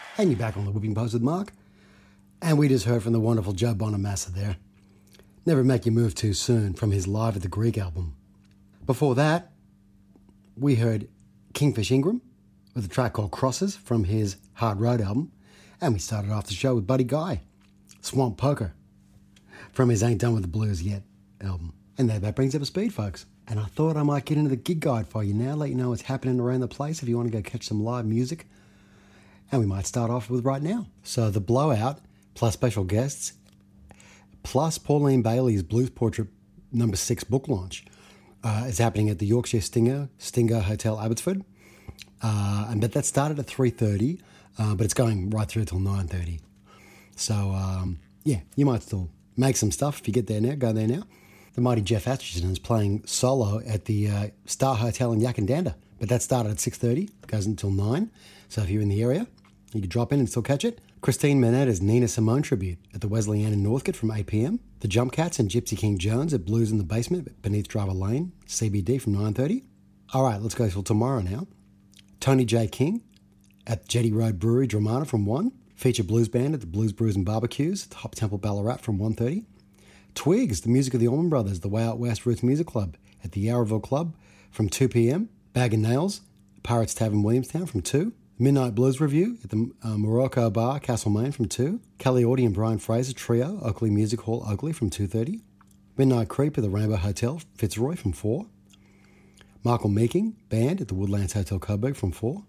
And you're back on the Whipping Post with Mark. And we just heard from the wonderful Joe Bonamassa there. Never Make You Move Too Soon from his Live at the Greek album. Before that, we heard Kingfish Ingram with a track called Crosses from his Hard Road album. And we started off the show with Buddy Guy, Swamp Poker, from his Ain't Done With the Blues Yet album. And that brings up a speed, folks. And I thought I might get into the gig guide for you now, let you know what's happening around the place if you want to go catch some live music. And we might start off with right now. So The Blowout, plus special guests, plus Pauline Bailey's Blues Portrait No. 6 book launch is happening at the Yorkshire Stinger Hotel, Abbotsford. And that started at 3:30, but it's going right through till 9:30. So, yeah, you might still make some stuff if you get there now, go there now. The mighty Jeff Atchison is playing solo at the Star Hotel in Yakandanda, but that started at 6:30, goes until 9. So if you're in the area, you can drop in and still catch it. Christine Manetta's Nina Simone tribute at the Wesleyan in Northcote from 8 p.m. The Jump Cats and Gypsy King Jones at Blues in the Basement beneath Driver Lane, CBD from 9:30. All right, let's go till tomorrow now. Tony J. King at Jetty Road Brewery, Dramana from 1. Feature blues band at the Blues Brews and Barbecues at the Hop Temple Ballarat from 1:30. Twigs, the music of the Allman Brothers, the Way Out West Roots Music Club at the Yarraville Club from 2 p.m. Bag and Nails, Pirates Tavern, Williamstown from 2. Midnight Blues Review at the Morocco Bar, Castlemaine from 2. Kelly Audie and Brian Fraser Trio, Oakley Music Hall, Oakley from 2:30. Midnight Creep at the Rainbow Hotel, Fitzroy from 4. Michael Meeking Band at the Woodlands Hotel, Coburg from 4.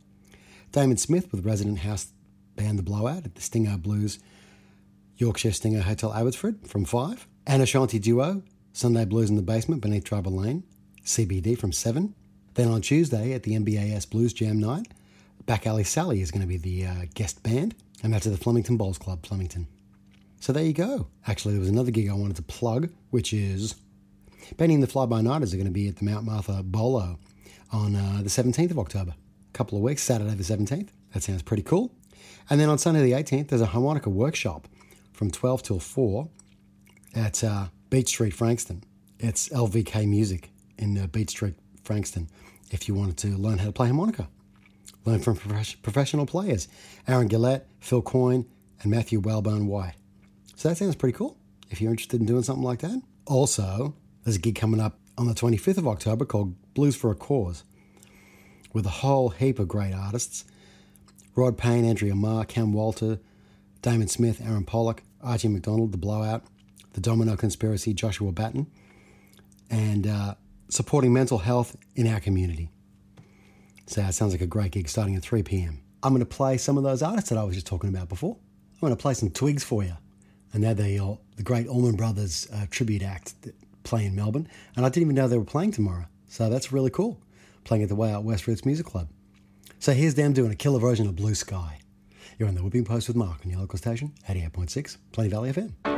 Damon Smith with Resident House Band The Blowout at the Stinger Blues, Yorkshire Stinger Hotel, Abbotsford from 5. Anna Shanti Duo, Sunday Blues in the Basement beneath Driver Lane, CBD from 7. Then on Tuesday at the MBAS Blues Jam Night, Back Alley Sally is going to be the guest band, and that's at the Flemington Bowls Club, Flemington. So there you go. Actually, there was another gig I wanted to plug, which is Benny and the Fly-By-Nighters are going to be at the Mount Martha Bolo on the 17th of October. A couple of weeks, Saturday the 17th. That sounds pretty cool. And then on Sunday the 18th, there's a harmonica workshop from 12 till 4 at Beach Street, Frankston. It's LVK Music in Beach Street, Frankston, if you wanted to learn how to play harmonica. Learn from professional players, Aaron Gillette, Phil Coyne, and Matthew Wellbone White. So that sounds pretty cool if you're interested in doing something like that. Also, there's a gig coming up on the 25th of October called Blues for a Cause with a whole heap of great artists. Rod Payne, Andrea Marr, Cam Walter, Damon Smith, Aaron Pollock, Archie McDonald, The Blowout, The Domino Conspiracy, Joshua Batten, and supporting mental health in our community. So it sounds like a great gig starting at 3 p.m. I'm going to play some of those artists that I was just talking about before. I'm going to play some Twigs for you. And they're the great Allman Brothers tribute act that play in Melbourne. And I didn't even know they were playing tomorrow. So that's really cool, playing at the Way Out West Roots Music Club. So here's them doing a killer version of Blue Sky. You're on the Whipping Post with Mark on your local station, 88.6, Plain Valley FM.